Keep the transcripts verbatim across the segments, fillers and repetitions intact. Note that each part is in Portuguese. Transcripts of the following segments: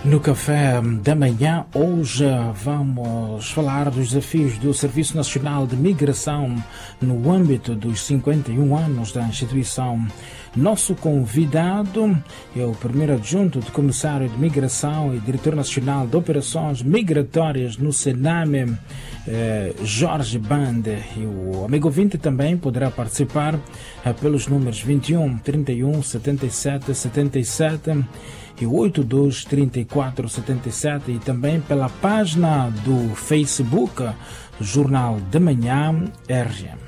No café da manhã, hoje vamos falar dos desafios do Serviço Nacional de Migração no âmbito dos cinquenta e um anos da instituição. Nosso convidado é o primeiro adjunto de Comissário de Migração e Diretor Nacional de Operações Migratórias no Sename, eh, Jorge Bande. E o amigo ouvinte também poderá participar eh, pelos números vinte e um, trinta e um, setenta e sete, setenta e sete e oitenta e dois, trinta e quatro, setenta e sete e também pela página do Facebook Jornal da Manhã R M.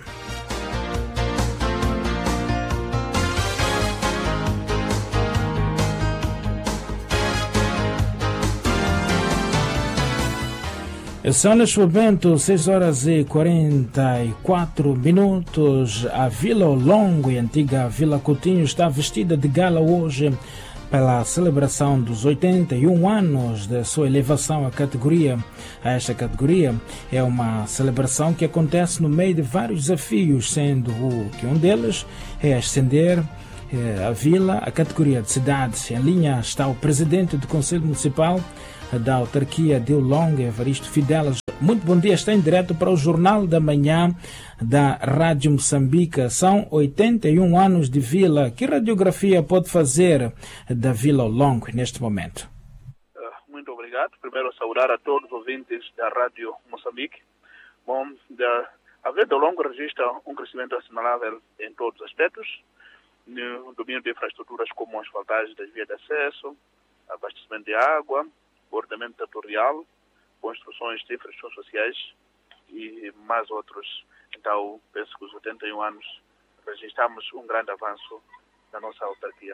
São neste momento seis horas e quarenta e quatro minutos. A Vila Longo e antiga Vila Coutinho está vestida de gala hoje pela celebração dos oitenta e um anos da sua elevação à categoria. A esta categoria é uma celebração que acontece no meio de vários desafios, sendo que um deles é ascender a vila à categoria de cidade. Em linha está o presidente do Conselho Municipal da autarquia de Longo, Evaristo Fidelas. Muito bom dia, está em direto para o Jornal da Manhã da Rádio Moçambique. São oitenta e um anos de vila. Que radiografia pode fazer da Vila Longo neste momento? Muito obrigado. Primeiro, saudar a todos os ouvintes da Rádio Moçambique. Bom, da, a Vila Longo registra um crescimento assinalável em todos os aspectos, no domínio de infraestruturas como asfaltagem das vias de acesso, abastecimento de água, ordenamento territorial, construções de infraestruturas sociais e mais outros. Então, penso que os oitenta e um anos registramos um grande avanço na nossa autarquia.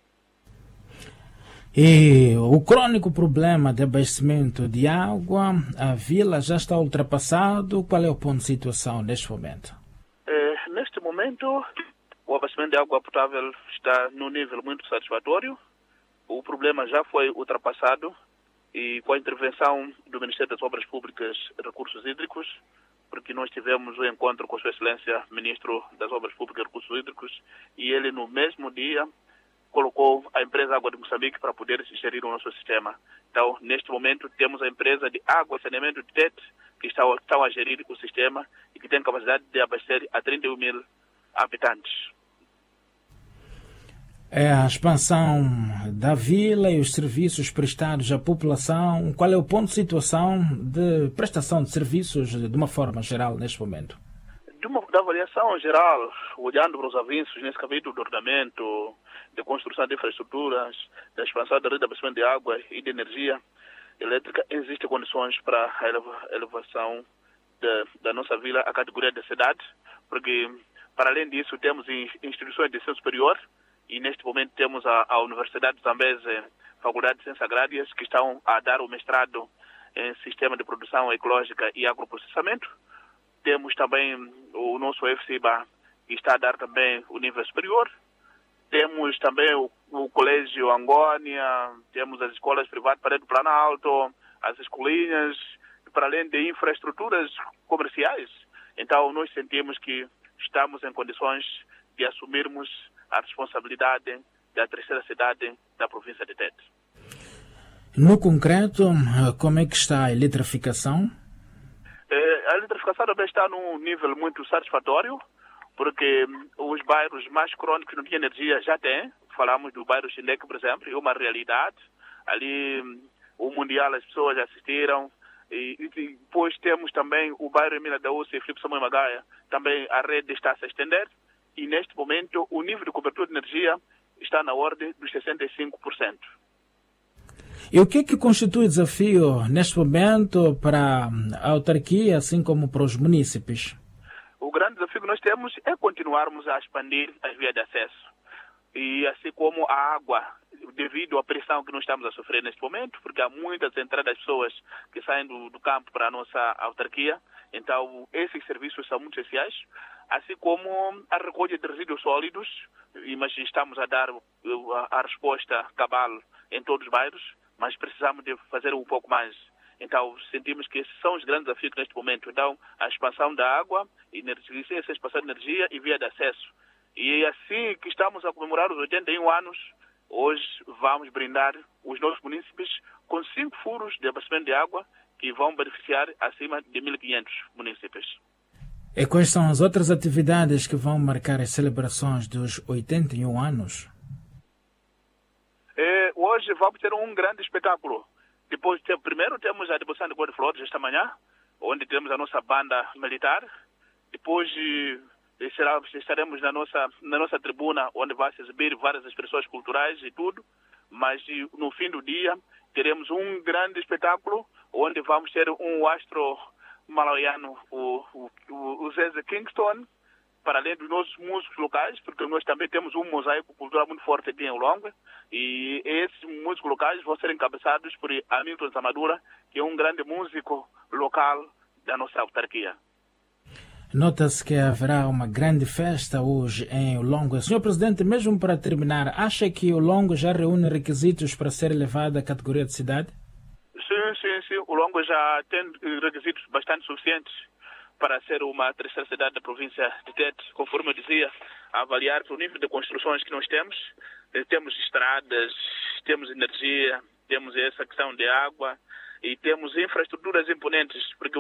E o crônico problema de abastecimento de água, a vila já está ultrapassado. Qual é o ponto de situação neste momento? É, neste momento, o abastecimento de água potável está num nível muito satisfatório. O problema já foi ultrapassado e com a intervenção do Ministério das Obras Públicas e Recursos Hídricos, porque nós tivemos o um encontro com Sua Excelência, Ministro das Obras Públicas e Recursos Hídricos, e ele no mesmo dia colocou a empresa Água de Moçambique para poder se gerir o nosso sistema. Então, neste momento, temos a empresa de água e saneamento de Tete, que está, está a gerir o sistema e que tem capacidade de abastecer a trinta e um mil habitantes. É a expansão da vila e os serviços prestados à população. Qual é o ponto de situação de prestação de serviços de uma forma geral neste momento? De uma da avaliação geral, olhando para os avanços nesse capítulo de ordenamento, de construção de infraestruturas, da expansão da rede de abastecimento de água e de energia elétrica, existem condições para a elevação de, da nossa vila à categoria de cidade, porque, para além disso, temos instituições de ensino superior. E neste momento temos a, a Universidade de Zambeze, Faculdade de Ciências Agrárias, que estão a dar o mestrado em Sistema de Produção Ecológica e Agroprocessamento. Temos também o nosso F C I B A, que está a dar também o nível superior. Temos também o, o Colégio Angônia, temos as escolas privadas para do Plano Alto, as escolinhas, para além de infraestruturas comerciais. Então, nós sentimos que estamos em condições de assumirmos a responsabilidade da terceira cidade da província de Tete. No concreto, como é que está a eletrificação? A eletrificação também está num nível muito satisfatório, porque os bairros mais crônicos que não tinham energia já têm. Falamos do bairro Xindeque, por exemplo, é uma realidade. Ali, o Mundial, as pessoas assistiram. E, e depois temos também o bairro Emília da Úcia e Filipe Samuel Magaia. Também a rede está a se estender. E neste momento o nível de cobertura de energia está na ordem dos sessenta e cinco por cento. E o que é que constitui desafio neste momento para a autarquia, assim como para os munícipes? O grande desafio que nós temos é continuarmos a expandir as vias de acesso. E assim como a água, devido à pressão que nós estamos a sofrer neste momento, porque há muitas entradas de pessoas que saem do, do campo para a nossa autarquia, então esses serviços são muito essenciais. Assim como a recolha de resíduos sólidos, mas estamos a dar a, a resposta cabal em todos os bairros, mas precisamos de fazer um pouco mais. Então, sentimos que esses são os grandes desafios neste momento. Então, a expansão da água, energia, essa expansão de energia e via de acesso. E é assim que estamos a comemorar os oitenta e um anos hoje vamos brindar os nossos munícipes com cinco furos de abastecimento de água que vão beneficiar acima de mil e quinhentos munícipes. E quais são as outras atividades que vão marcar as celebrações dos oitenta e um anos? É, hoje vamos ter um grande espetáculo. Depois, primeiro temos a devoção de Cor de Flores esta manhã, onde temos a nossa banda militar. Depois será, estaremos na nossa, na nossa tribuna, onde vai se exibir várias expressões culturais e tudo. Mas no fim do dia teremos um grande espetáculo, onde vamos ter um astro malauiano, o, o, o Zeze Kingston, para além dos nossos músicos locais, porque nós também temos um mosaico cultural muito forte aqui em Ulongue, e esses músicos locais vão ser encabeçados por Hamilton Zamadura, que é um grande músico local da nossa autarquia. Nota-se que haverá uma grande festa hoje em Ulongue. senhor Presidente, mesmo para terminar, acha que Ulongue já reúne requisitos para ser elevada à categoria de cidade? Sim, sim, sim. Ulongue já tem requisitos bastante suficientes para ser uma terceira cidade da província de Tete, conforme eu dizia, a avaliar o nível de construções que nós temos. Temos estradas, temos energia, temos essa questão de água e temos infraestruturas imponentes, porque